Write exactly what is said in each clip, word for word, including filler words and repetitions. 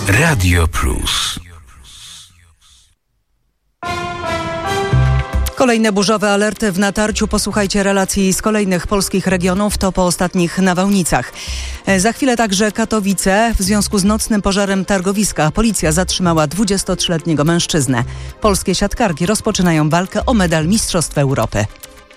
Radio Plus. Kolejne burzowe alerty w natarciu. Posłuchajcie relacji z kolejnych polskich regionów, to po ostatnich nawałnicach. Za chwilę także Katowice. W związku z nocnym pożarem targowiska policja zatrzymała dwudziestotrzyletniego mężczyznę. Polskie siatkarki rozpoczynają walkę o medal Mistrzostw Europy.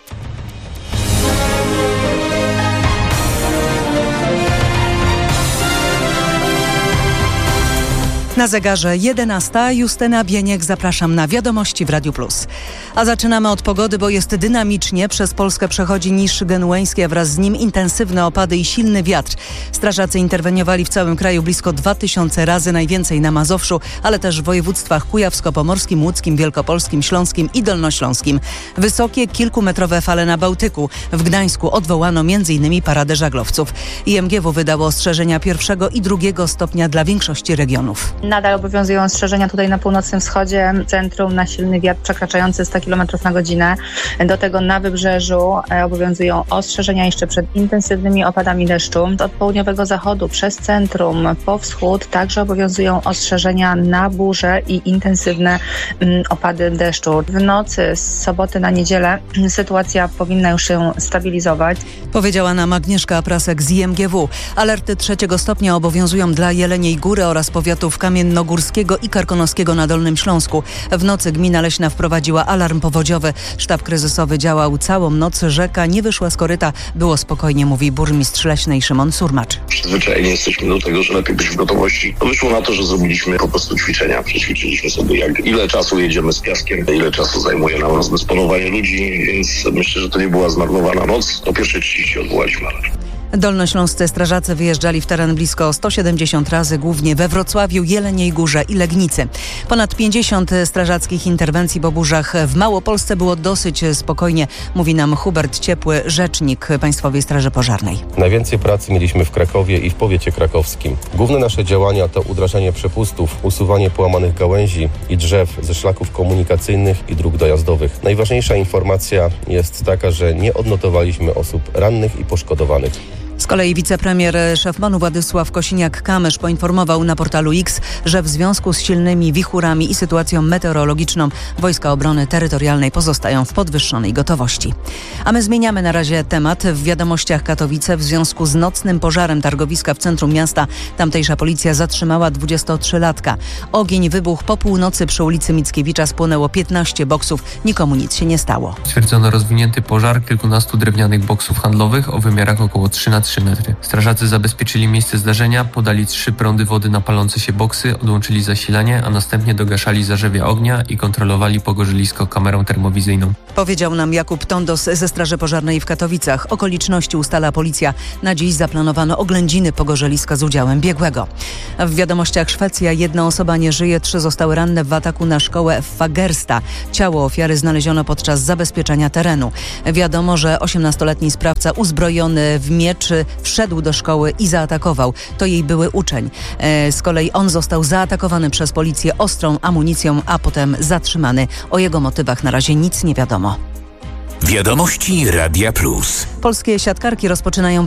Na zegarze jedenasta. Justyna Bieniek, zapraszam na Wiadomości w Radiu Plus. A zaczynamy od pogody, bo jest dynamicznie. Przez Polskę przechodzi niż genueński, a wraz z nim intensywne opady i silny wiatr. Strażacy interweniowali w całym kraju blisko dwa tysiące razy, najwięcej na Mazowszu, ale też w województwach kujawsko-pomorskim, łódzkim, wielkopolskim, śląskim i dolnośląskim. Wysokie, kilkumetrowe fale na Bałtyku. W Gdańsku odwołano między innymi paradę żaglowców. I M G W wydało ostrzeżenia pierwszego i drugiego stopnia dla większości regionów. Nadal obowiązują ostrzeżenia tutaj na północnym wschodzie, centrum na silny wiatr przekraczający sto kilometrów na godzinę. Do tego na wybrzeżu obowiązują ostrzeżenia jeszcze przed intensywnymi opadami deszczu. Od południowego zachodu przez centrum po wschód także obowiązują ostrzeżenia na burze i intensywne mm, opady deszczu. W nocy z soboty na niedzielę sytuacja powinna już się stabilizować. Powiedziała nam Agnieszka Prasek z I M G W. Alerty trzeciego stopnia obowiązują dla Jeleniej Góry oraz powiatów Kamiennogórskiego i Karkonoskiego na Dolnym Śląsku. W nocy gmina leśna wprowadziła alarm powodziowy. Sztab kryzysowy działał całą noc. Rzeka nie wyszła z koryta. Było spokojnie, mówi burmistrz leśnej Szymon Surmacz. Przyzwyczajeni jesteśmy do tego, że lepiej być w gotowości. To wyszło na to, że zrobiliśmy po prostu ćwiczenia. Przećwiczyliśmy sobie, jak ile czasu jedziemy z piaskiem, ile czasu zajmuje nam rozdysponowanie ludzi, więc myślę, że to nie była zmarnowana noc. O pierwszej trzydzieści odwołaliśmy alarm. Dolnośląscy strażacy wyjeżdżali w teren blisko sto siedemdziesiąt razy, głównie we Wrocławiu, Jeleniej Górze i Legnicy. Ponad pięćdziesiąt strażackich interwencji po burzach w Małopolsce było dosyć spokojnie, mówi nam Hubert Ciepły, rzecznik Państwowej Straży Pożarnej. Najwięcej pracy mieliśmy w Krakowie i w powiecie krakowskim. Główne nasze działania to udrażanie przepustów, usuwanie połamanych gałęzi i drzew ze szlaków komunikacyjnych i dróg dojazdowych. Najważniejsza informacja jest taka, że nie odnotowaliśmy osób rannych i poszkodowanych. Z kolei wicepremier szef MON-u Władysław Kosiniak-Kamysz poinformował na portalu X, że w związku z silnymi wichurami i sytuacją meteorologiczną Wojska Obrony Terytorialnej pozostają w podwyższonej gotowości. A my zmieniamy na razie temat. W Wiadomościach Katowice w związku z nocnym pożarem targowiska w centrum miasta tamtejsza policja zatrzymała dwudziestotrzylatka. Ogień wybuchł po północy przy ulicy Mickiewicza, spłonęło piętnaście boksów, nikomu nic się nie stało. Stwierdzono rozwinięty pożar kilkunastu drewnianych boksów handlowych o wymiarach około trzy na trzy metry. Strażacy zabezpieczyli miejsce zdarzenia, podali trzy prądy wody na palące się boksy, odłączyli zasilanie, a następnie dogaszali zarzewia ognia i kontrolowali pogorzylisko kamerą termowizyjną. Powiedział nam Jakub Tondos ze Straży Pożarnej w Katowicach. Okoliczności ustala policja. Na dziś zaplanowano oględziny pogorzeliska z udziałem biegłego. W Wiadomościach Szwecja jedna osoba nie żyje, trzy zostały ranne w ataku na szkołę w Fagersta. Ciało ofiary znaleziono podczas zabezpieczania terenu. Wiadomo, że osiemnastoletni sprawca uzbrojony w miecz wszedł do szkoły i zaatakował. To jej były uczeń. Z kolei on został zaatakowany przez policję ostrą amunicją, a potem zatrzymany. O jego motywach na razie nic nie wiadomo. Wiadomości Radia Plus. Polskie siatkarki rozpoczynają